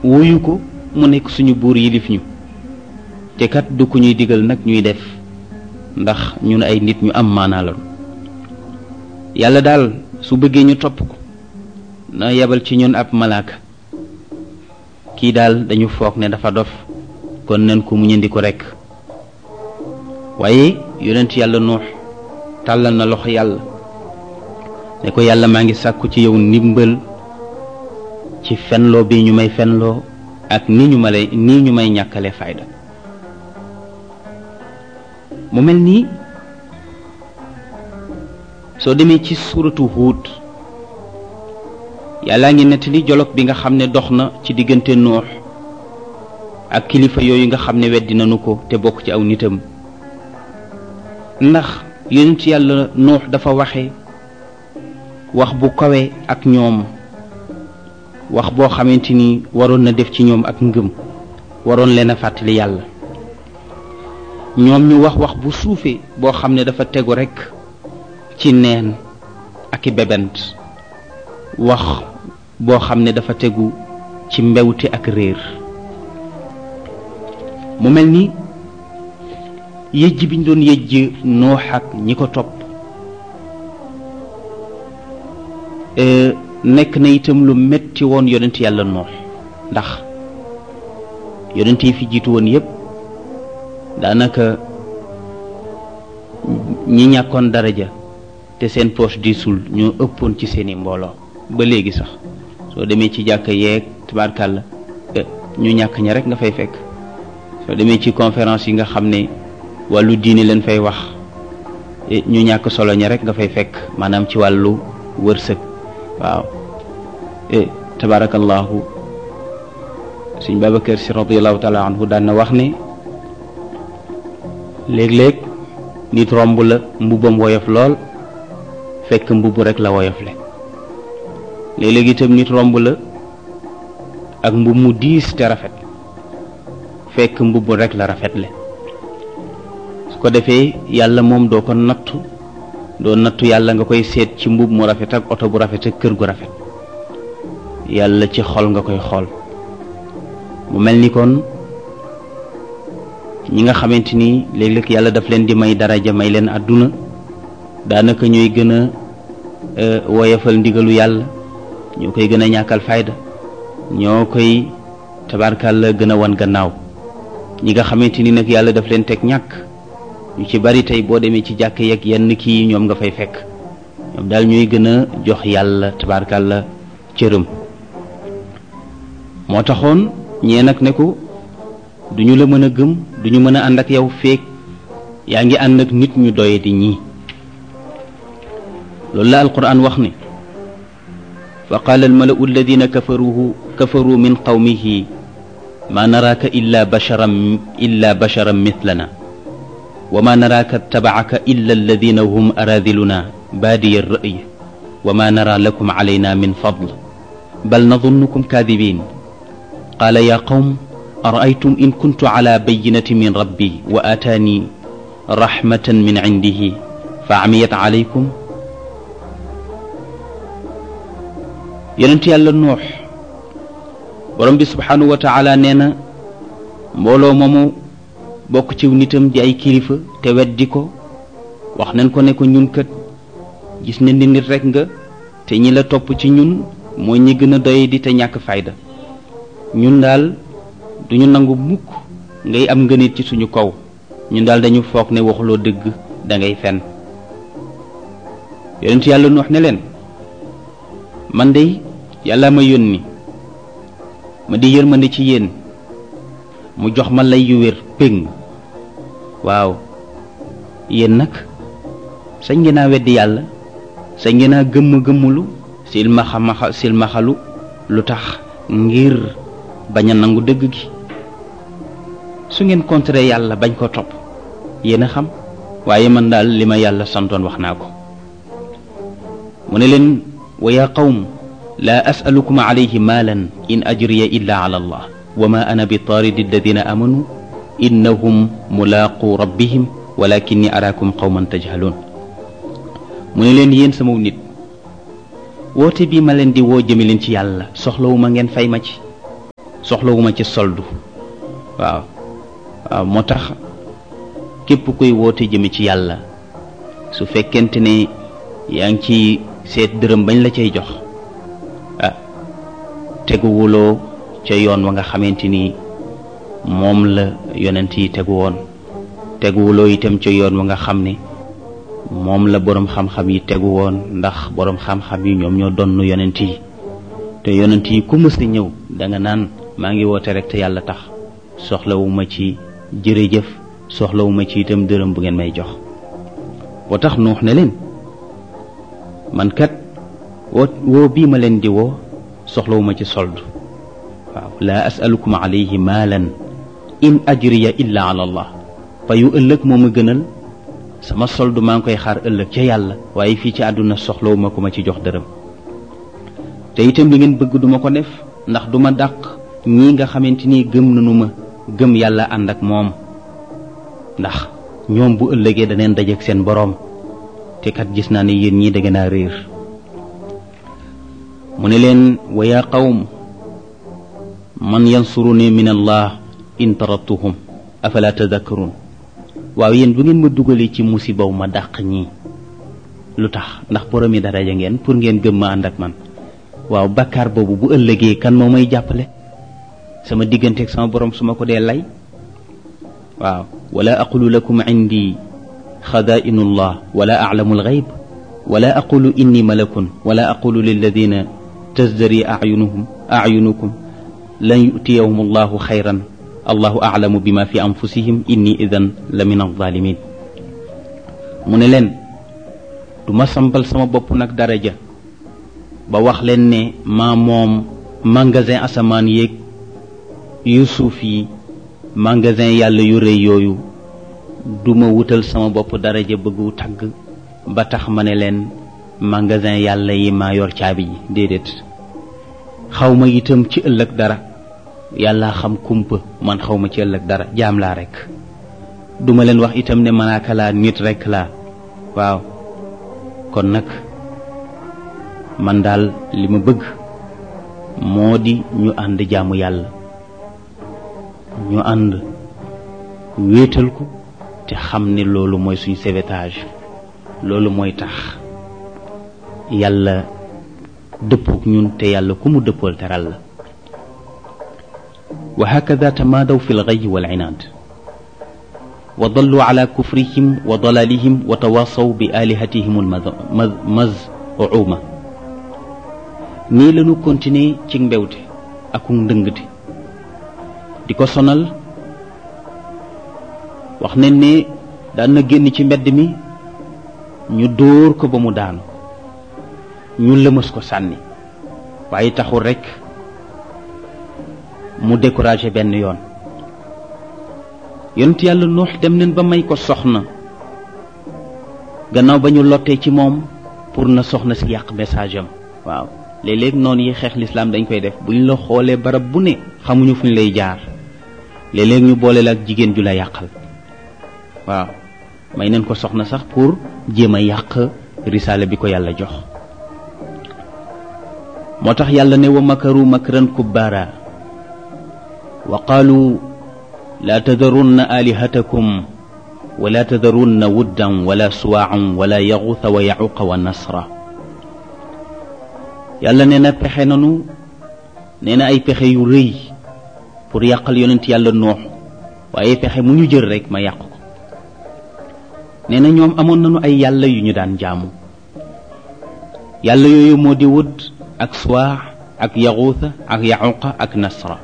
wuyu ko mu nekk suñu buur yilif ñu te kat du ku ñuy digal nag ñuy def ndax ñun ay nit ñu am maanaa la yàlla daal su bëggee ñu topp ko na yebal ci ñun ab malaaka kii daal dañu foog ne dafa dof kon nañ ko muñandi ko rekk waaye yonent yàlla Nuux tàllal na loxo yàlla ne ko yàlla maa ngi sàkku ci yow ndimbal ci fenloo bi ñu may fenloo ak nii ñu may ñàkkale fayda mu mel nii soo demee ci suuratu Huud yàllaa ngi nettali jolog bi nga xam ne dox na ci diggante Nuux ak kilifa yooyu nga xam ne weddi nañu ko te bokk ci aw nitam ndax yonent yàlla Nuux dafa waxe wax bu kawe ak ñoom wax boo xamante ni waroon na def ci ñoom ak ngëm waroon leen a fàttali yàlla ñoom ñu wax bu suufee boo xam ne dafa tegu rekk ci neen ak i bebent wax boo xam ne dafa tegu ci mbewte ak réer mu mel ni yëjj biñ doon yëjj Nuux ak ñi ko topp nekk na itam lu metti woon yonent yàlla Nuux ndax yonent yi fi jiitu woon yépp daanaka ñi ñàkkoon daraja te seen poche diisul ñoo ëppoon ci seeni mbooloo ba léegi sax soo demee ci jàkka yeeg tabaarkàlla ñu ñàkk ña rek nga fay fekk soo demee ci conférence yi nga xam ne wàllu diini leen fay wax ñu ñàkk solo ña rek nga fay fekk maanaam ci wàllu wërsëg waaw tabarakallahu Sëñ Babacar Si radiyallahu taala anhu daan na wax ne léeg-léeg nit romb la mbubbam woyof lool fekk mbubb rek la woyofle léeg-léeg itam nit romb la ak mbubb mu diis te rafet fekk mbubb rek la rafetle su ko defee yàlla moom doo ko nattu yàlla nga koy seet ci mbubb mu rafet ak oto bu rafet ak kër gu rafet yàlla ci xol nga koy xool mu mel ni kon ñi nga xamante ni léeg-léeg yàlla daf leen di may daraja may leen àdduna daanaka ñooy gën a woyafal ndigalu yàlla ñoo koy gën a ñàkkal fayda ñoo koy tabarkàlla gën a wan gannaaw ñi nga xamante ni nag yàlla daf leen teg ñàkk ñu ci bari tey boo demee ci jàkk yeeg yenn kii ñoom nga fay fekk ñoom daal ñooy gën a jox yàlla tabarkàlla cëram moo taxoon ñee nag ne ko duñu la mën a gëm duñu mën a ànd ak yow feek yaa ngi ànd ak nit ñu doye di ñii loolu la alquran wax ne fa qaala almalau alladina kafaru min qawmihi ma naraaka illa basharan mithlana wa ma naraaka tabaaka illa alladina hum aradiluna baadiya alra'y wa ma nara lakum alayna min fadl bal nadunnukum kaadibin qaala ya qawm أرأيتم إن كنت على بينة من ربي وآتاني رحمة من عنده فعميت عليكم يننتي يالا نوح borom bi subhanahu wa ta'ala nee na mbooloo moomu bokk ci nitam di ay kilifa te weddi ko wax nañ ko ne ko ñun kat gis nañ ni nit rek nga te ñi la topp ci ñun mooy ñi gën a doy di te ñàkk fayda ñun daal duñu nangu mukk ngay am ngënit ci suñu kaw ñun daal dañu foog ne waxuloo dëgg da ngay fen yonent yàlla Nuux ne leen man de yàlla ma yónni ma di yërmande ci yéen mu jox ma lay yu wér péng waaw yéen nag sañ ngeen a weddi yàlla sañ ngeen a gëmmulu silmaxalu lu tax ngir bañ a nangu dëgg gi su ngeen contré yàlla bañ ko topp yéen a xam waaye man daal li ma yàlla santoon wax naa ko mu ne leen wa yaa qawm laa asalukum alayhi maalan in ajriya illa ala allah wa ma ana bi taaridi alladina amanu innahum mulaaqu rabbihim walakinni araakum qawman tajhaluun mu ne leen yéen sama nit woote bi ma leen di woo jëme leen ci yàlla soxlawuma ngeen fay ma ci soxlawuma ci soldu waaw waaw moo tax képp kuy woote jëme ci yàlla su fekkente ne yaa ngi ci seet dërëm bañ la cay jox ah teguwuloo ca yoon wa nga xamante ni moom la yonent yi tegu woon teguwuloo itam ca yoon wa nga xam ne moom la boroom xam-xam yi tegu woon ndax boroom xam-xam yi ñoom ñoo donn yonent yi te yonent yi ku mës a ñëw da nga naan maa ngi woote rek te yàlla tax soxlawuma ci jërëjëf soxlawuma ci itam dërëm bu ngeen may jox boo tax nuux ne leen man kat woo bii ma leen di woo soxlawuma ci sold waaw laa asalukum alayhi maalan in ajriya illa ala allah payu ëllëg moo ma gënal sama soldu maa ngi koy xaar ëllëg ca yàlla waaye fii ci àdduna soxlawuma ko ma ci jox dërëm te itam li ngeen bëgg duma ko def ndax duma dàq ñii nga xamante ni gëm nañu ma gëm yàlla ànd ak moom ndax ñoom bu ëllëgee daneen dajeek seen boroom te kat gis naa ne yéen ñii da ngeen a réer mu ne leen wa yaa qawm man yansuruni min allah in tarattuhum afala tadakkarun waaw yéen bu ngeen ma dugalee ci musibaw ma dàq ñii lu tax ndax boroom yi daraja ngeen pour ngeen gëm ma ànd ak man waaw bàkkaar boobu bu ëllëgee kan moo may jàppale sama digganteeg sama boroom su ma ko dee lay waaw wala aqulu lakum indi xadaa'inu llah wala a'lamu alghayb wala aqulu inni malakun wala aqulu lilladina tazdari a'yunukum lan yu'tiyahum allahu xayran allahu a'lamu bima fi anfusihim inni idan la min alzalimin mu ne leen du ma sampal sama bopp nag daraja ba wax leen ne maa moom magasin asamaan yéeg yu suuf yi magasin yàlla yu rëy yooyu duma wutal sama bopp daraja bëggu tagg ba tax ma ne leen magasin yàlla yi maa yor caabi yi déedéet xawma itam ci ëllëg dara yàlla xam kumpa man xawma ci ëllëg dara jaam laa rekk duma leen wax itam ne malaaka laa nit rekk laa waaw kon nag man daal li ma bëgg moo di ñu ànd jaamu yàlla ñu ànd wéetal ko te xam ne loolu mooy suñ sauvetage loolu mooy tax yàlla dëppook ñun te yàlla ku mu dëppool teral la wa hakada tamaadaw fi lgayyi wal inaad wa dallu ala kufrihim wa dalalihim wa tawaasaw bi alihatihim almazuuma nii lañu continuer ci mbewte ak ndëngte di ko sonal wax nañ ne daan na génn ci mbedd mi ñu dóor ko ba mu daanu ñu lëmas ko sànni waaye taxul rekk mu découragé benn yoon yonent yàlla Nuux dem nañ ba may ko soxna gannaaw ba ñu lottee ci moom pour na soxna si yàq message am waaw léeg-léeg noonu yi xeex lislaam dañ koy def bu ñu la xoolee barab bu ne xamuñu fu ñu lay jaar léeg-léeg ñu boole la ak jigéen ju la yàqal waaw may nañ ko soxna sax pour jéem a yàq risaale bi ko yàlla jox moo tax yàlla ne wa makaru makran kubbaara wa qaalu laa tadarunna alihatakum wala tadarunna wuddan wala suwaacan wala yaxuuta wa yaxuqa wa nasra yàlla nee na pexe nanu nee na ay pexe yu rëy pour yàqal yonent yàlla Nuux waaye pexe mu ñu jël rekk ma yàq ko nee na ñoom amoon nañu ay yàlla yu ñu daan jaamu yàlla yooyu moo di wudd ak suwaax ak yaxuuta ak yaxuqa ak nasra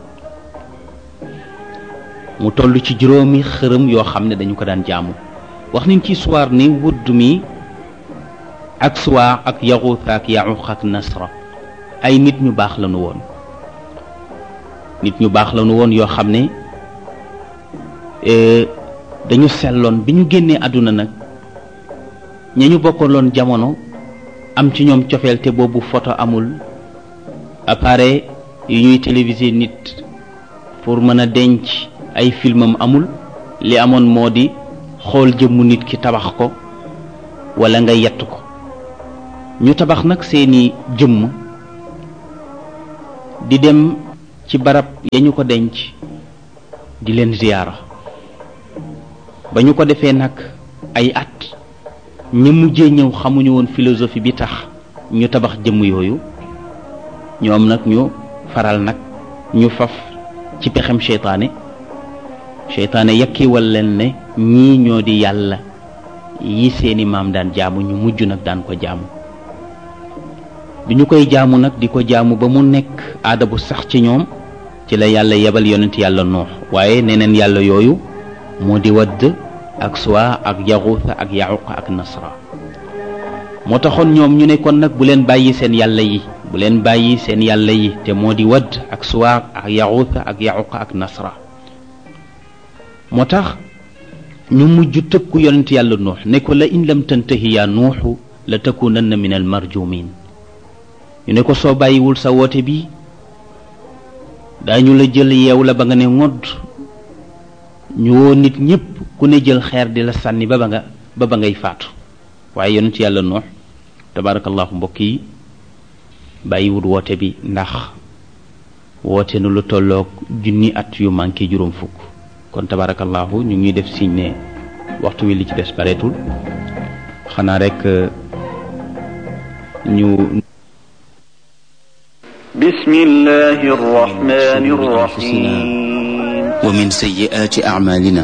mu toll ci juróomi xërëm yoo xam ne dañu ko daan jaamu wax nañ ci suwaar ni wudd mi ak suwaax ak yaxuuta ak yaxuqa ak nasra ay nit ñu baax lañu woon nit ñu baax lañu woon yoo xam ne dañu selloon bi ñu génnee àdduna nag ña ñu bokkaloon jamono am ci ñoom cofeel te boobu photo amul appareil yu ñuy téléviser nit pour mën a denc ay filmam amul li amoon moo di xool jëmmu nit ki tabax ko walla nga yett ko ñu tabax nag seeni jëmm di dem ci barab ya ñu ko denc di leen ziyaara ba ñu ko defee nag ay at ñu mujjee ñëw xamuñu woon philosophie bi tax ñu tabax jëmm yooyu ñoom nag ñu faral nag ñu faf ci pexem seytaane yakkiwal leen ne ñii ñoo di yàlla yi seeni maam daan jaamu ñu mujj nag daan ko jaamu bi ñu koy jaamu nag di ko jaamu ba mu nekk aada bu sax ci ñoom ci la yàlla yebal yonent yàlla Nuux waaye neneen yàlla yooyu moo di Wadd ak Suwaa ak Yaxuusa ak Yaxuqa ak Nasra moo taxoon ñoom ñu ne kon nag bu leen bàyyi seen yàlla yi te moo di Wadd ak Suwaa ak Yaxuusa ak Yaxuqa ak Nasra moo tax ñu mujj tëkku yonent yàlla Nuux ne ko la in lam tantahi yaa Nuuxu la takunanna min al marjumin ñu ne ko soo bàyyiwul sa woote bi daañu la jël yeew la ba nga ne ngodd ñu woo nit ñépp ku ne jël xeer di la sànni ba ba ngay faatu waaye yonent yàlla Nuux tabarakallahu mbokk yi bàyyiwul woote bi ndax woote na lu tolloog 1000 at yu manqué juróom fukk kon tabarakallahu ñu ngi def signe ne waxtu wi li ci des bareetul xanaa rek ñu bismillahir rahmanir rahim wa min sayyi'ati a'malina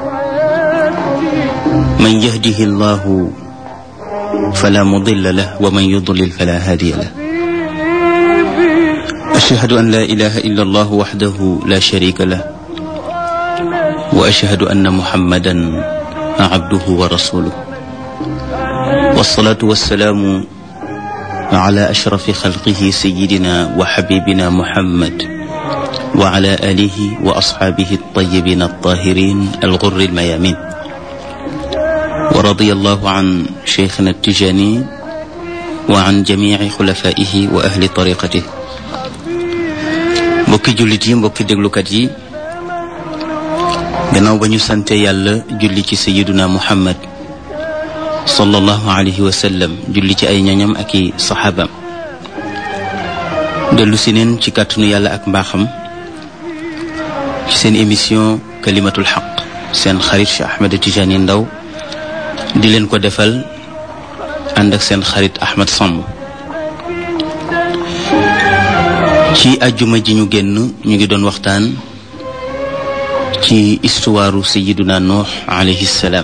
man yahdihillahu fala mudilla lahu wa man yudlil fala hadiya lahu ashhadu an la ilaha illa allah wahdahu la sharika lahu wa ashhadu anna muhammadan abduhu wa rasuluhu wassalatu wassalamu ala ashrafi xalqihi sayyidina wa habibina muhammad wa ala alihi wa ashabihi at-tayyibin at-tahirin al-ghurri al-mayamin wa radiyallahu an shaykhina at-tijani wa an jami'i khulafaihi wa ahli tariqatihi mbokki jullit yi mbokki déglukat yi gannaaw ba ñu sante yàlla julli ci sayyiduna muhammad sallallahu alayhi wa sallam julli ci ay ñoñam ak i saxaabam dellu si neen ci kàttanu yàlla ak mbaaxam ci seen émission kalimatul xaq seen xarit Cheikh Ahmed Tidiane Ndao di leen ko defal ànd ak seen xarit Ahmed Samb ci àjjuma ji ñu génn ñu ngi doon waxtaan ci histoire sayyiduna Nuux alayhi salaam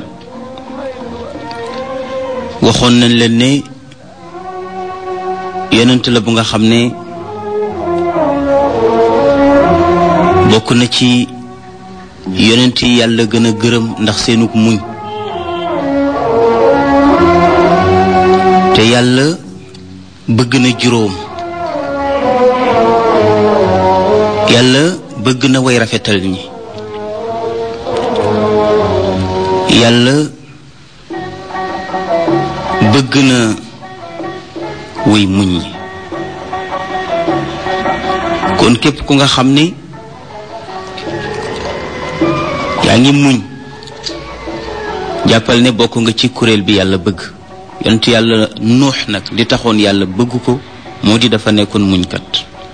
waxoon nañ leen ne yonent la bu nga xam ne bokk na ci yonent yi yàlla gën a gërëm ndax seenug muñ te yàlla bëgg na juróom yàlla bëgg na way rafetal ñi yàlla bëgg na way muñ ñi kon képp ku nga xam ne yaa ngi muñ jàppal ne bokk nga ci kuréel bi yàlla bëgg yonent yàlla Nuux nag li taxoon yàlla bëgg ko moo di dafa nekkoon muñkat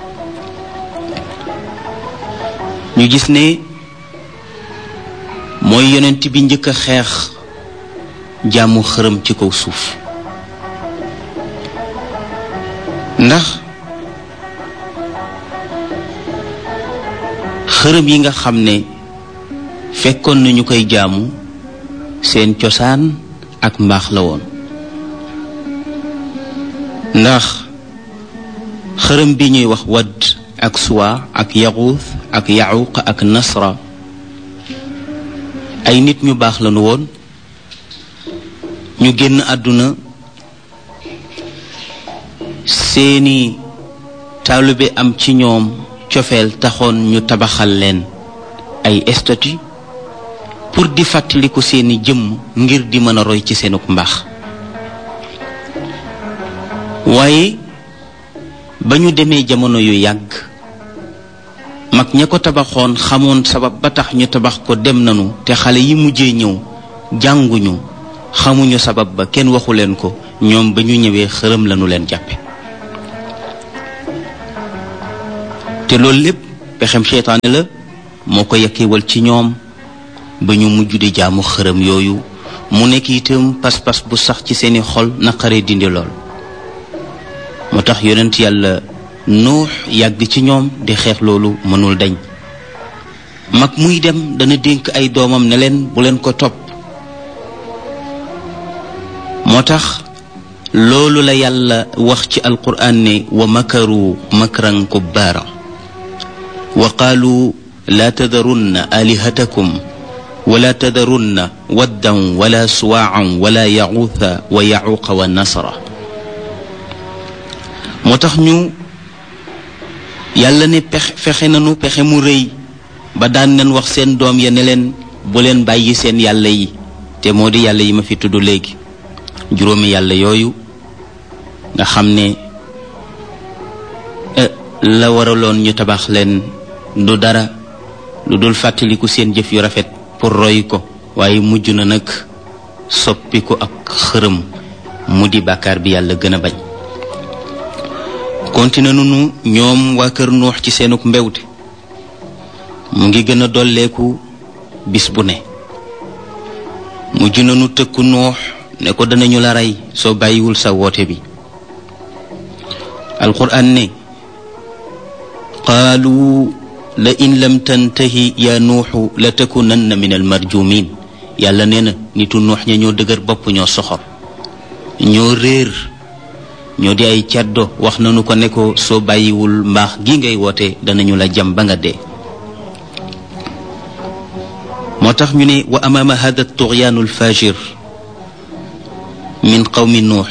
ñu gis ne mooy yonent bi njëkk a xeex jaamu xërëm ci kaw suuf ndax xërëm yi nga xam ne fekkoon nañu koy jaamu seen cosaan ak mbaax la woon ndax xërëm bi ñuy wax Wadd ak Suwaa ak Yaxuus ak Yaxuq ak Nasra ay nit ñu baax lañu woon ñu génn àdduna seeni taalibe am ci ñoom cofeel taxoon ñu tabaxal leen ay statue pour di fàttaliku seeni jëmm ngir di mën a roy ci seenuk mbaax waaye ba ñu demee jamono yu yàgg mag ña ko tabaxoon xamoon sabab ba tax ñu tabax ko dem nanu te xale yi mujjee ñëw jànguñu xamuñu sabab ba kenn waxu leen ko ñoom ba ñu ñëwee xërëm lañu leen jàppe te loolu lépp pexem seytaane la moo ko yakkiwal ci ñoom ba ñu mujj di jaamu xërëm yooyu mu nekk itam pas-pas bu sax ci seeni xol naqaree dindi lool moo tax yonent yàlla Nuux yàgg ci ñoom di xeex loolu mënul dañ mag muy dem dana dénk ay doomam ne leen bu leen ko topp moo tax loolu la yàlla wax ci alquraan ne wa makaru makran kubbaara wa qaalu laa tadarunna alihatakum wala tadarunna waddan wala suwaacan wala yaxuuta wa yaxuuqa wa nasra moo tax ñu yàlla ne fexe nanu pexe mu rëy ba daan nañ wax seen doom ya ne leen bu leen bàyyi seen yàlla yi te moo di yàlla yi ma fi tudd léegi juróomi yàlla yooyu nga xam ne la waraloon ñu tabax leen du dara lu dul fàttaliku seen jëf yu rafet pour roy ko waaye mujj na nag soppi ko ak xërëm mu di bàkkaar bi yàlla gën a bañ continué nunu ñoom waa kër Nuux ci seenuk mbewte mu ngi gën a dolleeku bis bu ne mujj nanu tëkku Nuux ne ko danañu la rey soo bàyyiwul sa woote bi alquran ne qaalu la in lam tantahi ya nuuxu la takunanna min almarjumin yàlla nee na nitu Nuux ña ñoo dëgër bopp ñoo soxor ñoo réer ñoo di ay caddo wax nañu ko ne ko soo bàyyiwul mbaax gi ngay woote danañu la jam ba nga dee moo tax ñu ne wa amaama hada tughyaanu alfajir min qawmi Nuux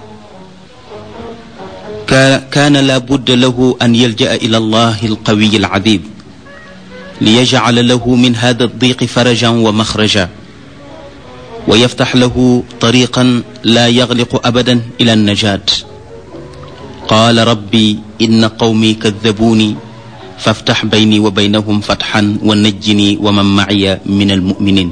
kaana la budda lahu an yalja'a ila allahi alqawiyi alazim liyaj'ala lahu min hada addiqi farajan wa maxraja wa yaftax lahu tariqan la yaghliqu abadan ila annajat qaala rabbi inna qawmi kaddabuuni faftax bayni wa baynahum fatxan wa najjini wa man maciya min almuminin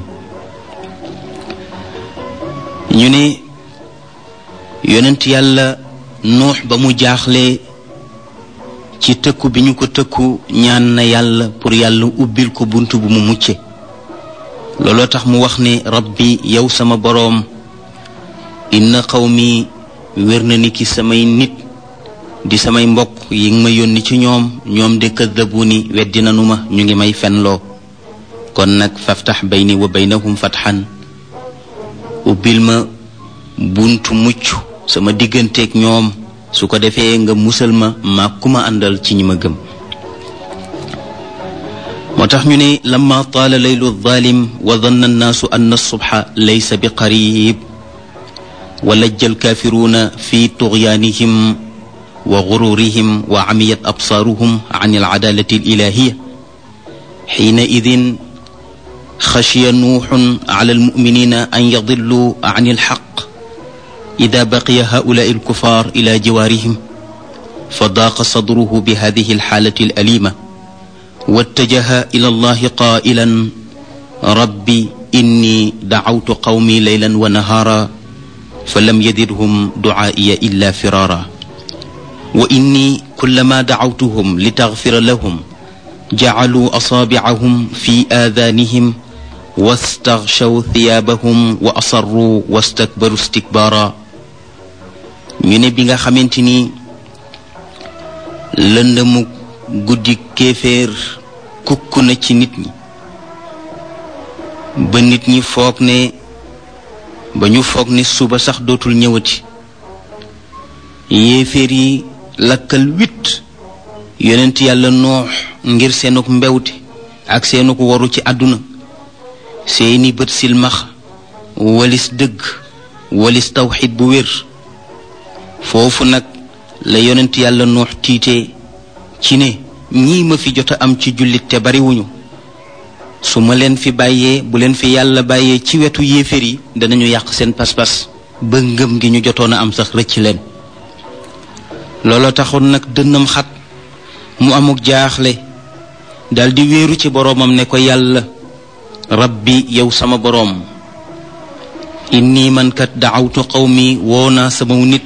ñu ne yonent yàlla Nuux ba mu jaaxle ci tëkku bi ñu ko tëkku ñaan na yàlla pour yàlla ubbil ko bunt bu mu mucce looloo tax mu wax ne rabbi yow sama boroom inna qawmi wér na ni ki samay nit di samay mbokk yi nga ma yónni ci ñoom de kaddabuuni weddi nanu ma ñu ngi may fenloo kon nag faftax bayni wa baynahum fatxan ubbil ma buntu mucc sama digganteeg ñoom su ko defee nga musal ma ku ma àndal ci ñi ma gëm moo tax ñu ne lamma taala laylu zalim wa danna annaasu anna alsubha laysa bi qarib wa lajja alkaafiruuna fi tughyaanihim wa gururihim wa amiyat absaaruhum an alcadaalati alilahiya xiinaidin xashiya nuuxun ala almuminina an yadilluu an alxaq إذا بقي هؤلاء الكفار إلى جوارهم فضاق صدره بهذه الحالة الأليمة واتجه إلى الله قائلا ربي إني دعوت قومي ليلا ونهارا فلم يزدهم دعائي إلا فرارا وإني كلما دعوتهم لتغفر لهم جعلوا أصابعهم في آذانهم واستغشوا ثيابهم وأصروا واستكبروا استكبارا ñu ne bi nga xamante ni lëndëmu guddi kéeféer kukk na ci nit ñi ba nit ñi foog ne suba sax dootul ñëwati yéeféer yi lakkal wit yonent yàlla Nuux ngir seenuk mbewte ak seenuk waru ci àdduna seeni bët silmax walis dëgg walis tawxid bu wér foofu nag la yonent yàlla Nuux tiitee ci ne ñii ma fi jot a am ci jullit te bariwuñu su ma leen fi bàyyee bu leen fi yàlla bàyyee ci wetu yéeféer yi danañu yàq seen pas-pas ba ngëm gi ñu jotoon a am sax rëcc leen looloo taxoon nag dënnam xat mu amuk jaaxle daldi wéeru ci boroomam ne ko yàlla rabbi yow sama boroom inni man kat da'awtu qawmi woo naa sama nit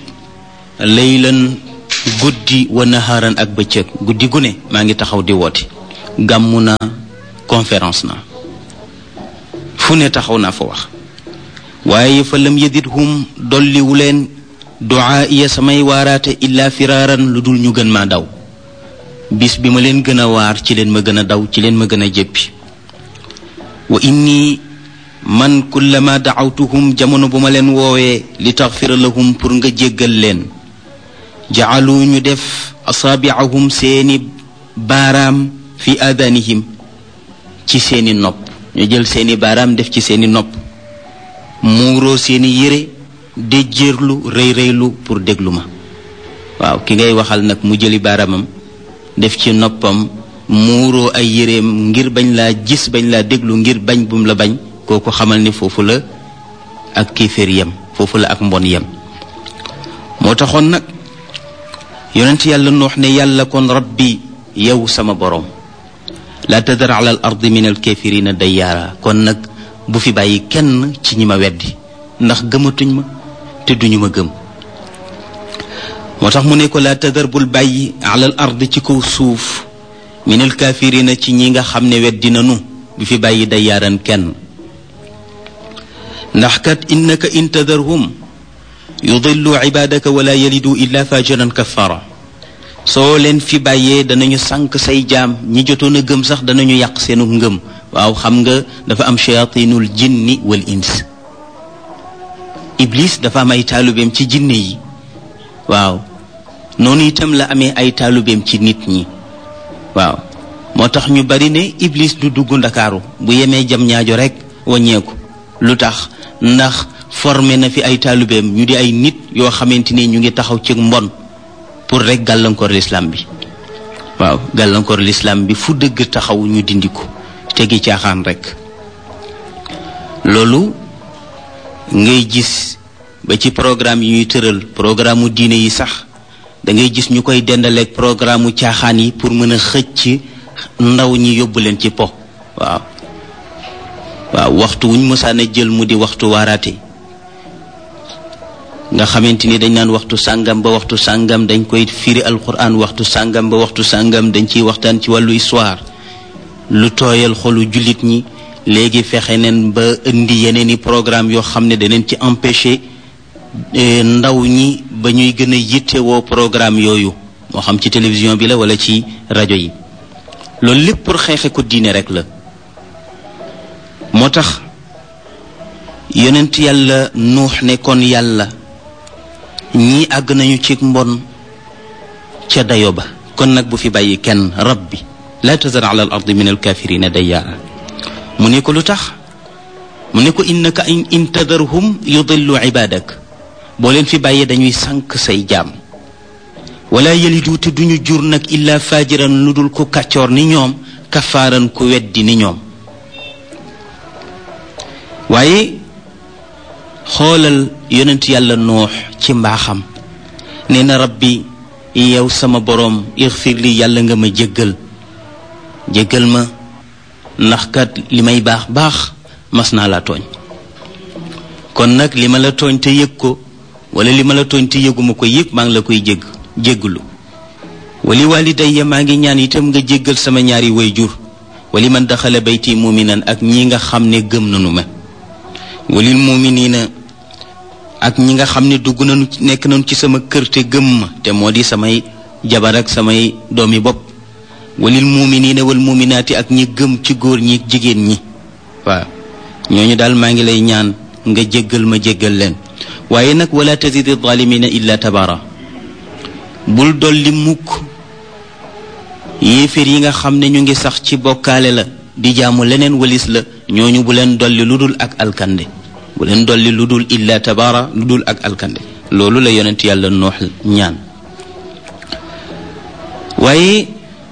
laylan guddi wa naharan ak bëccëg guddi gu ne maa ngi taxaw di woote gàmmu na conférence na fu ne taxaw naa fa wax waaye fa lam yadidhum dolliwu leen duaa iya samay waaraate illa firaaran lu dul ñu gën maa daw bis bi ma leen gën a waar ci leen ma gën a daw ci leen ma gën a jéppi wa inni man kullama da'awtuhum jamono bu ma leen woowee li taxfira lahum pour nga jéggal leen ja'alu ñu def asaabi'ahum seeni baaraam fi aadanihim ci seeni nopp ñu jël seeni baaraam def ci seeni nopp muuroo seeni yére déjjéerlu rëy rëylu pour déglu ma waaw ki ngay waxal nag mu jëli baaraamam def ci noppam muuroo ay yéreem ngir bañ laa gis bañ laa déglu ngir bañ bum la bañ kooku xamal ni foofu la ak kéeféer yem foofu la ak mbon yem moo taxoon nag yonent yàlla Nuux ne yàlla kon rabbi yow sama boroom laa tadar ala al ardi min al kaafirina dayyaara kon nag bu fi bàyyi kenn ci ñi ma weddi ndax gëmatuñ ma te duñu ma gëm moo tax mu ne ko laa tadar bul bàyyi ala al ardi ci kaw suuf min al kaafirina ci ñi nga xam ne weddi nanu bu fi bàyyi dayyaaran kenn ndax kat innaka in tadarhum yudillu ibadaka wala yalidu illa fajiran kaffara soo leen fi bàyyee danañu sànk say jaam ñi jotoon a gëm sax danañu yàq seenu ngëm waaw xam nga dafa am shayatinul jinni wal ins iblis dafa am ay taalubeem ci jinne yi waaw noonu itam la amee ay taalubeem ci nit ñi waaw moo tax ñu bari ne iblis du dugg ndakaaru bu yemee jam ñaajo rek waññeeku lu tax ndax formé na fi ay taalubeem ñu di ay nit yoo xamante ni ñu ngi taxaw ci mbon pour rek gàllankoor l'islam bi waaw gàllankoor l'islam bi fu dëgg taxaw ñu dindi ko tegi caaxaan rek loolu ngay gis ba ci programme yi ñuy tëral programme mu diine yi sax da ngay gis ñu koy dendaleeg programme mu caaxaan yi pour mën a xëcc ndaw ñi yóbbu leen ci po waaw waxtu wuñ mësaan a jël mu di waxtu waaraate nga xamante ni dañ naan waxtu sàngam ba waxtu sàngam dañ koy firi alquran waxtu sàngam ba waxtu sàngam dañ ciy waxtaan ci wàllu histoire lu tooyal xolu jullit ñi léegi fexe neen ba indi yeneeni programme yoo xam ne daneen ci empêcher ndaw ñi ba ñuy gën a yittewoo programme yooyu moo xam ci télévision bi la wala ci rajo yi loolu lépp pour xeexe ko diine rek la moo tax yonent yàlla Nuux ne kon yàlla ñii àgg nañu ci mbon ca dayo ba kon nag bu fi bàyyi kenn rabbi laa tazar ala al ardi min al kafirina dayyaara mu ne ko lu tax mu ne ko innaka in tadarhum yudillu ibadak boo leen fi bàyyee dañuy sànk say jaam wala yalidu te duñu jur nag illa fajiran lu dul ko kàccoor ni ñoom kafaaran ku weddi ni ñoom waaye xoolal yonent yàlla Nuux ci mbaaxam nee na rabbi yow sama boroom ixfir li yàlla nga ma jéggal ma ndax kat li may baax mas naa la tooñ kon nag li ma la tooñ te yëg ko wala li ma la tooñ te yëguma ko yëpp maa ngi la koy jéggalu wali walidayya maa ngi ñaan itam nga jéggal sama ñaari wayjur wali man daxala bayti muminan ak ñi nga xam ne gëm nanu ma walil muminina ak ñi nga xam ne dugg nañu nekk nañu ci sama kër te gëm ma te moo di samay jabar ak samay doomi bopp walil muminina wal muminaati ak ñi gëm ci góor ñi jigéen ñi waaw ñooñu daal maa ngi lay ñaan nga jéggal ma jéggal leen waaye nag wala tazidi zalimina illa tabara bul dolli mukk yéeféer yi nga xam ne ñu ngi sax ci bokkaale la di jaamu leneen walis la ñooñu bu leen dolli lu dul ak alkande bu leen dolli lu dul illa tabara lu dul ak alkande loolu la yonent yàlla Nuux ñaan waaye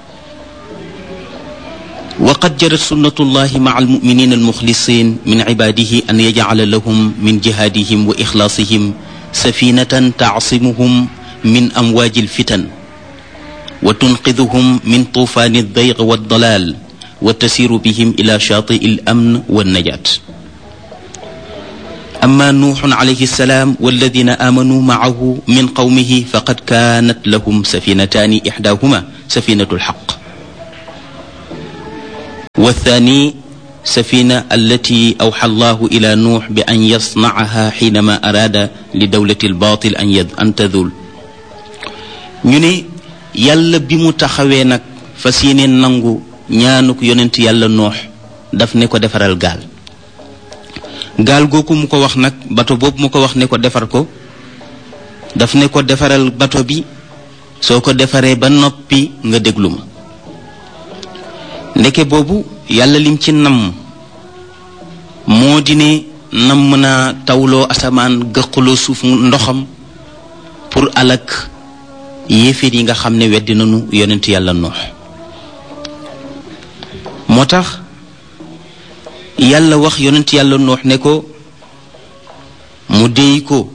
وقد جرت سنة الله مع المؤمنين المخلصين من عباده أن يجعل لهم من جهادهم وإخلاصهم سفينة تعصمهم من أمواج الفتن وتنقذهم من طوفان الضيق والضلال وتسير بهم إلى شاطئ الأمن والنجاة أما نوح عليه السلام والذين آمنوا معه من قومه فقد كانت لهم سفينتان إحداهما سفينة الحق wa thani safina allati awxa allahu ila nuux bi an yasnacaha xiinama araada li dawlati albaatil an tadul. ñu ne yàlla bi mu taxawee nag fas yéene nangu ñaanuk yonent yàlla noox daf ne ko defaral gaal. gaal googu mu ko wax nag bato boobu mu ko wax ne ko defar ko, daf ne ko defaral bato bi, soo ko defaree ba noppi nga déglu ma. ndeke boobu yàlla lim ci namm moo di ne namm naa tawloo asamaan gëqaloo suuf ndoxam pour alak yéeféer yi nga xam ne weddi nañu yonent yàlla noox. moo tax yàlla wax yonent yàlla noox ne ko mu déy ko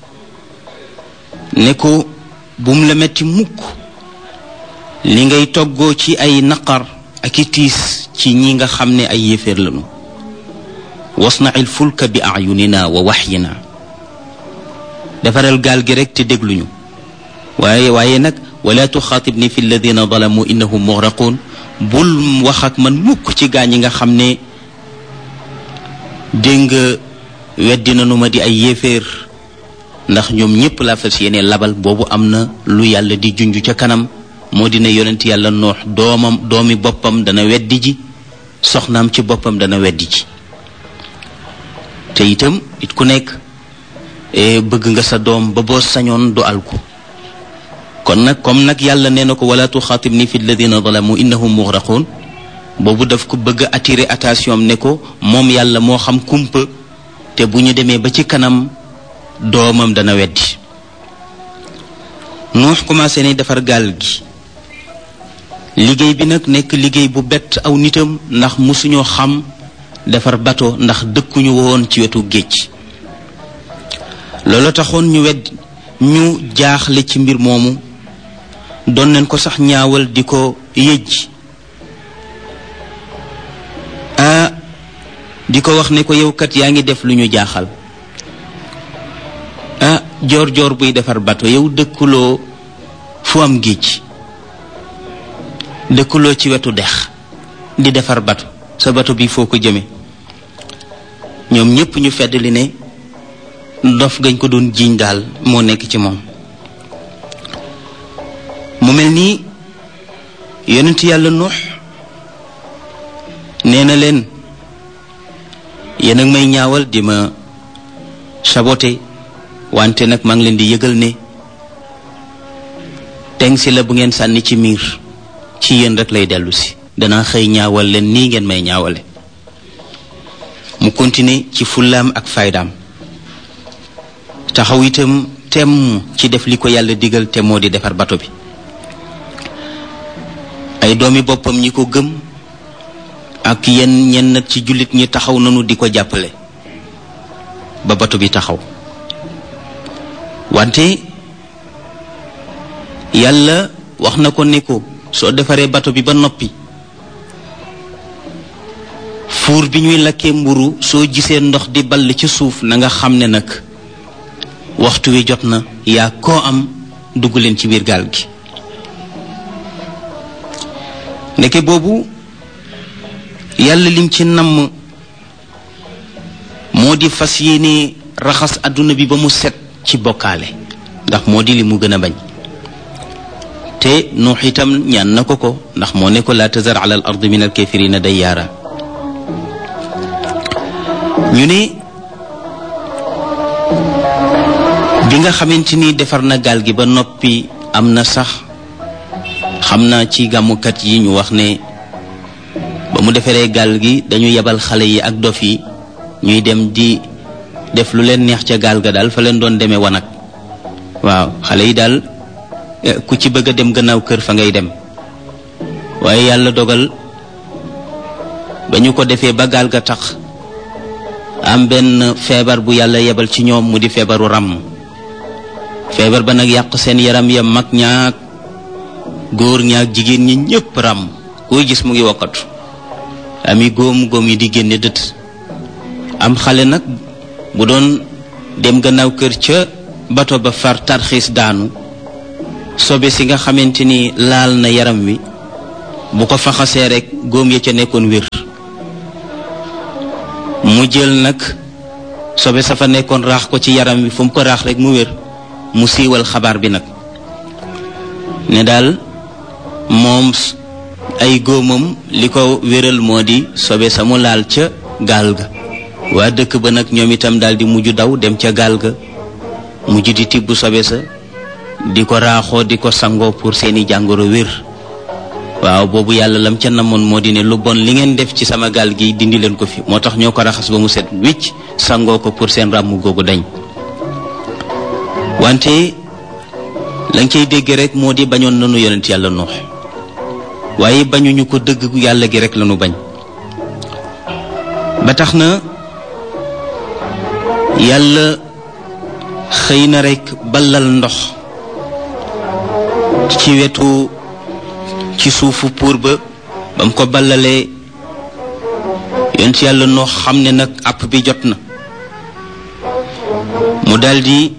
ne ko bum la metti mukk li ngay toggoo ci ay naqar ak i tiis ci ñi nga xam ne ay yéeféer lañu. wasna'il fulka bi a'yunina wa wahyina, defaral gaal gi rek te dégluñu. waaye nag wala tuxaatibni fi alladina zalamu innahum mugraqun, bul wax ak man mukk ci gaa ñi nga xam ne dégg nga weddi nanu ma di ay yéeféer, ndax ñoom ñépp laa fas yéene labal. boobu am na lu yàlla di junj ca kanam, moo dina yonent yàlla noox doomi boppam dana weddi ji, soxnaam ci boppam dana weddi ji. te itam it ku nekk bëgg nga sa doom ba boo sañoon du alku. kon nag comme nag yàlla nee na ko wala tuxaatibni fi alladina zalamu innahum mugraqun, boobu daf ko bëgg a attirer attention am ne ko moom yàlla moo xam kumpa, te bu ñu demee ba ci kanam doomam dana weddi. Nuux commencé ne defar gaal gi. liggéey bi nag nekk liggéey bu bett aw nitam, ndax musuñoo xam defar bato, ndax dëkkuñu woon ci wetu géej. loolu taxoon ñu jaaxle ci mbir moomu, doon nañ ko sax ñaawal di ko yëj. di ko wax ne ko yow kat yaa ngi def lu ñu jaaxal. joor buy defar bato, yow dëkkuloo fu am géej, dëkkuloo ci wetu dex di defar bato, sa bato bi foo ko jëme. ñoom ñépp ñu feddali ne dof gañ ko doon jiiñ daal moo nekk ci moom. mu mel nii yonent yàlla Nuux nee na leen yéen a ngi may ñaawal di ma saboté, wante nag maa ngi leen di yëgal ne teng si la bu ngeen sànni ci miir ci yéen rek lay dellu si. danaa xëy ñaawal leen nii ngeen may ñaawale. mu continuer ci fullaam ak faydaam, taxaw itam temm ci def li ko yàlla digal, te moo di defar bato bi. ay doomi boppam ñi ko gëm ak ñenn ci jullit ñi taxaw nanu di ko jàppale ba bato bi taxaw. wante yàlla wax na ko ne ko soo defaree bato bi ba noppi, fuur bi ñuy lakkee mburu soo gisee ndox di ball ci suuf, na nga xam ne nag waxtu wi jot na, yaa koo am dugg leen ci biir gaal gi. ndeke boobu yàlla lim ci namm moo di fas yéene raxas àdduna bi ba mu set ci bokkaale, ndax moo di li mu gën a bañ. te Nuux itam ñaan na ko ndax moo ne ko laa tazar ala al ardi min al kafirina dayyaara. ñu ne bi nga xamante ni defar na gaal gi ba noppi, am na sax xam naa ci gàmmukat yi ñu wax ne ba mu defaree gaal gi dañu yebal xale yi ak dof yi ñuy dem di def lu leen neex ca gaal ga, daal fa leen doon demee wanag. waaw xale yi daal ku ci bëgg a dem gannaaw kër fa ngay dem. waaye yàlla dogal ba ñu ko defee ba gaal ga tax am benn feebar bu yàlla yebal ci ñoom, mu di feebaru ràmm. feebar ba nag yàq seen yaram ya, mag ñaak góor ñaak jigéen ñi ñépp ràmm, koy gis mu ngi wokkatu, ami góom yi di génne dët. am xale nag bu doon dem gannaaw kër ca bato ba far tarxiis daanu, sobe si nga xamante ni laal na yaram wi bu ko faxasee rek góom ya ca nekkoon wér. mu jël nag sobe sa fa nekkoon raax ko ci yaram wi fu mu ko raax rek mu wér. mu siiwal xabaar bi nag ne daal moom ay góomam li ko wéral moo di sobe sa mu laal ca gaal ga. waa dëkk ba nag ñoom itam daal di mujj daw dem ca gaal ga mujj di tibb sobe sa di ko raaxoo di ko sangoo pour seeni jàngoro wér. waaw boobu yàlla lam ca namoon moo di ne lu bon li ngeen def ci sama gaal gi dindi leen ko fi moo tax ñoo ko raxas ba mu set wicc sangoo ko pour seen ràmm googu dañ. wante lañ cay dégg rek moo di bañoon nanu yonent yàlla Nuux waaye bañuñu ko dëgg yàlla gi rek lañu bañ. ba tax na yàlla xëy na rek ballal ndox ci wetu ci suufu puur ba mu ko ballalee yonent yàlla Nuux xam ne nag àpp bi jot na mu daldi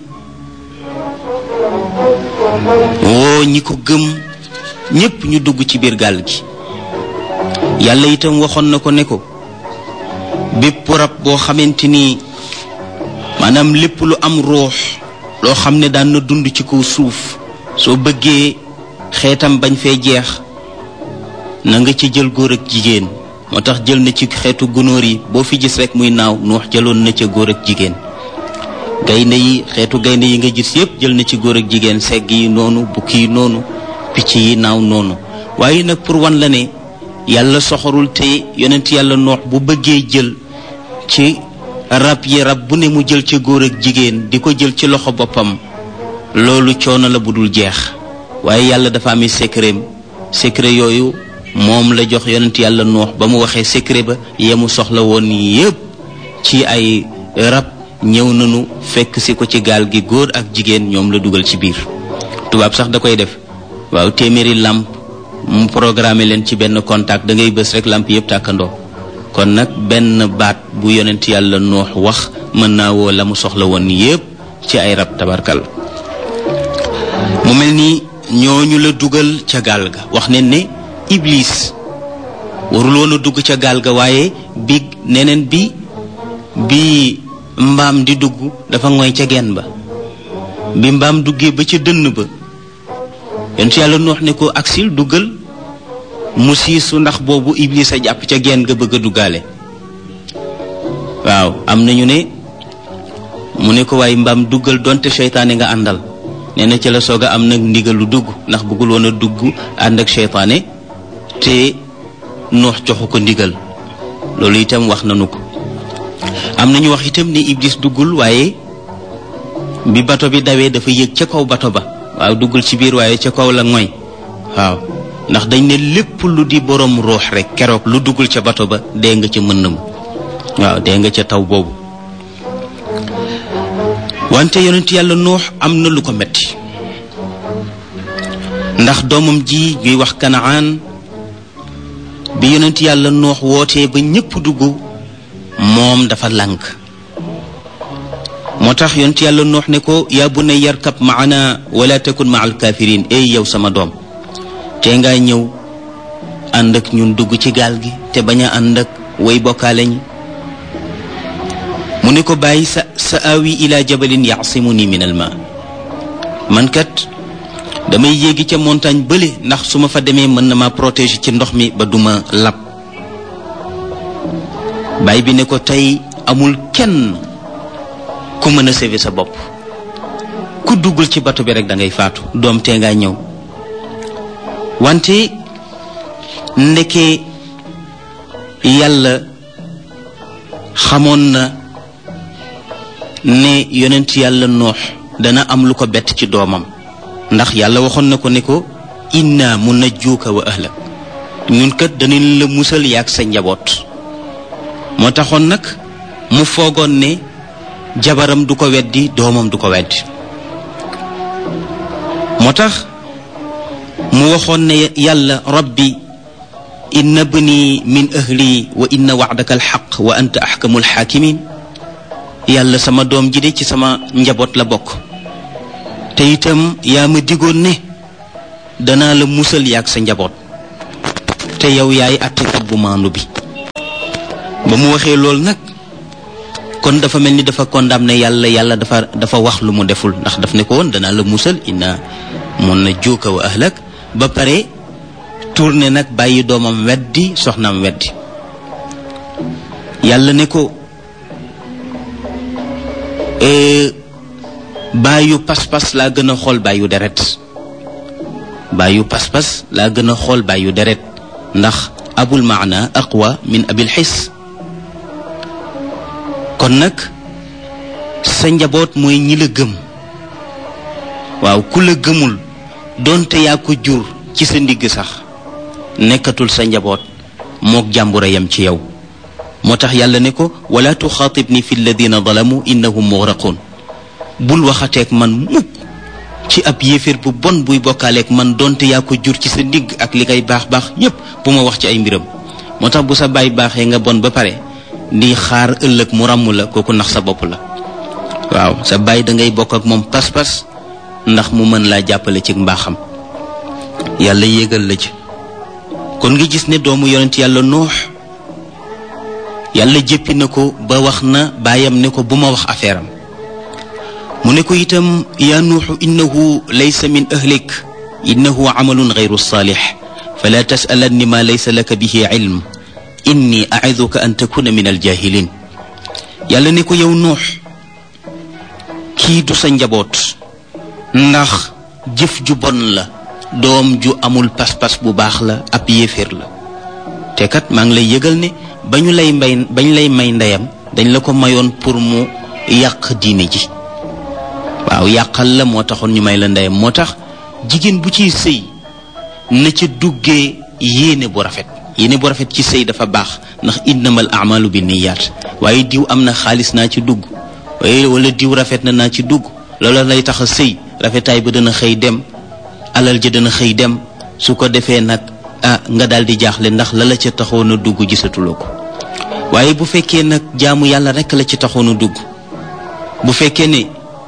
woo ñi ko gëm ñépp ñu dugg ci biir gaal gi. yàlla itam waxoon na ko ne ko bépp rab boo xamante ni maanaam lépp lu am ruux loo xam ne daan na dund ci kaw suuf soo bëggee xeetam bañ fee jeex na nga ci jël góor ak jigéen. moo tax jël na ci xeetu gunóor yi boo fi gis rek muy naaw Nuux jëloon na ca góor ak jigéen. gaynde yi xeetu gaynde yi nga gis yépp jël na ci góor ak jigéen. segg yi noonu bukki yi noonu picc yi naaw noonu. waaye nag pour wan la ne yàlla soxorul te yonent yàlla Nuux bu bëggee jël ci rab yi rab bu ne mu jël ci góor ak jigéen di ko jël ci loxo boppam loolu coono la bu dul jeex. waaye yàlla dafa ami secret yooyu moom la jox yonent yàlla Nuux ba mu waxee secret ba yemu soxla woon yépp ci ay rab ñëw nañu fekk si ko ci gaal gi góor ak jigéen ñoom la dugal ci biir. tubaab sax da koy def waaw téeméeri làmp mu programmé leen ci benn contact da ngay bës rek làmp yépp tàkkandoo. kon nag benn baat bu yonent yàlla Nuux wax mën naa woo la mu soxla woon yépp ci ay rab tabarkal. mu mel ni ñooñu la dugal ca gaal ga. wax ne ne Iblis warul woon a dugg ca gaal ga waaye bi neneen bi mbaam di dugg dafa ngoy ca genn ba. bi mbaam duggee ba ca dënn ba yonent yàlla Nuux ne ko aksil duggal mu siisu ndax boobu Iblis a jàpp ca genn ga bëgg a duggaale. waaw am nañu ne mu ne ko waaye mbaam duggal donte seytaane nga àndal. nee na ca la soog a am nag ndigal lu dugg ndax bëggul woon a dugg ànd ak seytaane te Nuux joxu ko ndigal. loolu itam wax nañu ko. am nañu wax itam ne Iblis duggul waaye bi bato bi dawee dafa yéeg ca kaw bato ba. waaw duggul ci biir waaye ca kaw la ngoy. waaw ndax dañ ne lépp lu di borom ruux rek keroog lu duggul ca bato ba dee nga ca mënnam. waaw dee nga ca taw boobu. wante yonent yàlla Nuux am na lu ko metti ndax doomam ji ñuy wax Kanaan bi yonent yàlla Nuux wootee ba ñépp dugg moom dafa lànk. moo tax yonent yàlla Nuux ne ko yaa bunayya yarkab maana wala takun maa alkaafiriin ey yow sama doom te nga ñëw ànd ak ñun dugg ci gaal gi te bañ a ànd ak way bokkaale ñi. mu ne ko bàyyi sa awi ila jabalin yaasimuni min al ma. man kat damay yéegi ca montagne bële ndax su ma fa demee mën na ma protéger ci ndox mi ba duma lab. baay bi ne ko tey amul kenn ku mën a sauver sa bopp. ku duggul ci bato bi rek da ngay faatu. doom tee ngaa ñëw. wante ndeke yàlla xamoon na ne yonent yàlla Nuux dana am lu ko bett ci doomam. ndax yàlla waxoon na ko ne ko inna munajjuuka wa ahlak ñun kat danañ la musal yaak sa njaboot. moo taxoon nag mu foogoon ne jabaram du ko weddi doomam du ko weddi. moo tax mu waxoon ne yàlla rabbi inna bni min ahli wa inna wa'daka alxaq wa anta axkamul xaakimin. yàlla sama doom ji de ci sama njaboot la bokk te itam yaa ma digoon ne danaa la musal yaak sa njaboot. te yow yaay àttekat bu maandu bi. ba mu waxee loolu nag kon dafa mel ni dafa condamné yàlla dafa wax lu mu deful, ndax daf ne ko woon danaa la musal inna mun na juuka wa ahlak, ba pare tourné nag bàyyi doomam weddi soxnaam weddi. yàlla ne ko bàyyu pas-pas laa gën a xool bàyyu deret, bàyyu pas-pas laa gën a xool bàyyu deret, ndax abul maana aqwa min abil xis. kon nag sa njaboot mooy ñi la gëm. waaw ku la gëmul doonte yaa ko jur ci sa ndigg sax nekkatul sa njaboot, mook jàmbura yam ci yow. moo tax yàlla ne ko wala tuxaatibni fi alladina zalamu innahum mugraqun, bul waxateeg man mukk ci ab yéeféer bu bon buy bokkaaleeg man doonte yaa ko jur ci sa ndigg ak li ngay baax baax yépp bu ma wax ci ay mbiram. moo tax bu sa baay baaxee nga bon ba pare di xaar ëllëg mu ràmm la, kooku nax sa bopp la. waaw sa baay da ngay bokk ak moom pas-pas ndax mu mën laa jàppale ci mbaaxam, yàlla yéegal la ci. kon nga gis ne doomu yonent yàlla Nuux yàlla jéppi na ko ba wax na baayam ne ko bu ma wax affaire am. mu ne ko itam yaa nuuxu innahu laysa min ahlik innahu amalun gayru saalix fala tasalanni ma laysa laka bihi ilm inni aiduka an takuna min aljahilin. yàlla ne ko yow nuux kii du sa njaboot, ndax jëf ju bon la, doom ju amul pas-pas bu baax la, ab yéeféer la. te kat maa ngi lay yëgal ne bañ lay may ndeyam dañ la ko mayoon pour mu yàq diine ji. waaw yàqal la moo taxoon ñu may la ndeyam. moo tax jigéen bu ciy sëy na ca duggee yéene bu rafet. yéene bu rafet ci sëy dafa baax, ndax innamal a'malu binniyaat. waaye diw am na xaalis naa ci dugg, waaye wala diw rafet na naa ci dugg, loolu lay tax a sëy. rafetaay ba dana xëy dem, alal ja dana xëy dem, su ko defee nag nga daal di jaaxle ndax la ca taxoon a dugg gisatuloo ko. waaye bu fekkee nag jaamu yàlla rekk la ci taxoon a dugg, bu fekkee ne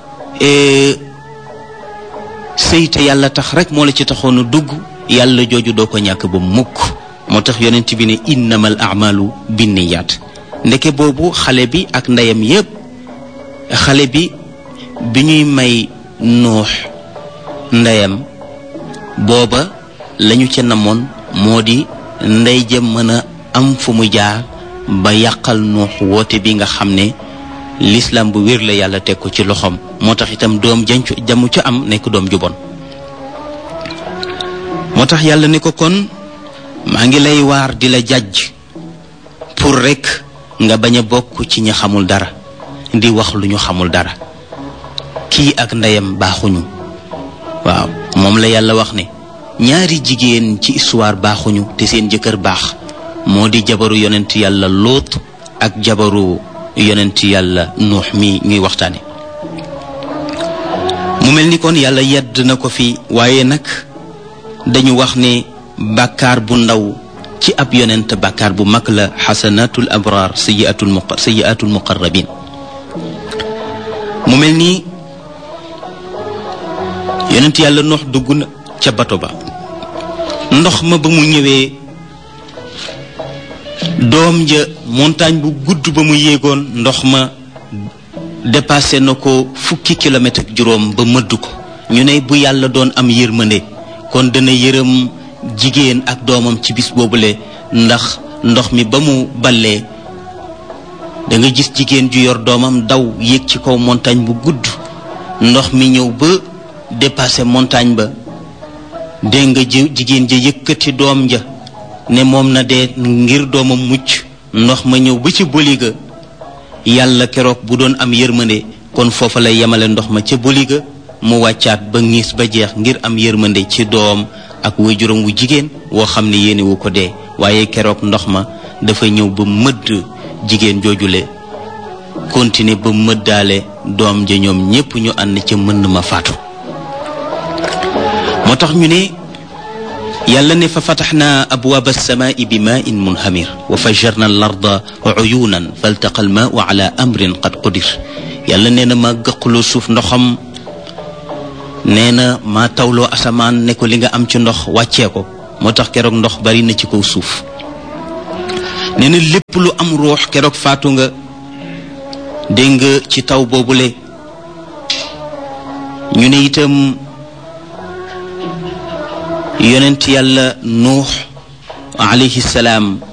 sëy te yàlla tax rek moo la ci taxoon a dugg, yàlla jooju doo ko ñàkk ba mukk. moo tax yonent bi ne innamal a'malu binniyaat. ndeke boobu xale bi ak ndeyam yépp, xale bi ñuy may Nuux ndeyam booba lañu ca namoon moo di ndey ja mën a am fu mu jaar ba yàqal Nuux woote bi nga xam ne l'islam bu wér la yàlla teg ko ci loxoom. moo tax itam doom jamu ca am nekk doom ju bon. moo tax yàlla ne ko kon maa ngi lay waar di la jàjj pour rekk nga bañ a bokk ci ñi xamul dara di wax lu ñu xamul dara. kii ak ndeyam baaxuñu. waaw moom la yàlla wax ne ñaari jigéen ci histoire baaxuñu te seen jëkkër baax, moo di jabaru yonent yàlla Lóot ak jabaru yonent yàlla Nuux mi ñuy waxtaane. mu mel ni kon yàlla yedd na ko fi, waaye nag dañu wax ne bàkkaar bu ndaw ci ab yonent bàkkaar bu mag la. xasanatul abraar sayyiatul muqarrabin. mu mel ni yonent yàlla Nuux dugg na ca bato ba. ndox ma ba mu ñëwee doom ja montagne bu gudd ba mu yéegoon, ndox ma dépassé na ko 10 kilomètres ak juróom ba mëdd ko. ñu ne bu yàlla doon am yërmande kon dana yërëm jigéen ak doomam ci bis boobule, ndax ndox mi ba mu ballee da nga gis jigéen ju yor doomam daw yéeg ci kaw montagne bu gudd, ndox mi ñëw ba dépassé montagne ba. dégg nga jigéen ja yëkkati doom ja ne moom na dee ngir doomam mucc, ndox ma ñëw ba ci boliga. yàlla keroog bu doon am yërmande kon foofa lay yemale ndox ma ca boliga, mu wàccaat ba ngiis ba jeex ngir am yërmande ci doom ak waajuram wu jigéen woo xam ne yéene wu ko dee. waaye keroog ndox ma dafa ñëw ba mëdd jigéen joojule, continuer ba mëddaale doom ja, ñoom ñépp ñu ànd ca mën ma faatu. moo tax ñu ne yàlla ne fa fataxnaa abwaaba alsamaai bi maain munhamir wa fajjarna al arda uyunan faltaqa al maau ala amrin qad qudir. yàlla nee na maa gëqloo suuf ndoxam, nee na maa tawloo asamaan ne ko li nga am ci ndox wàccee ko. moo tax keroog ndox bari na ci kaw suuf. nee na lépp lu am ruux keroog faatu nga. dégg nga ci taw boobule. ñu ne itam yonent yàlla nuux alayhi salaam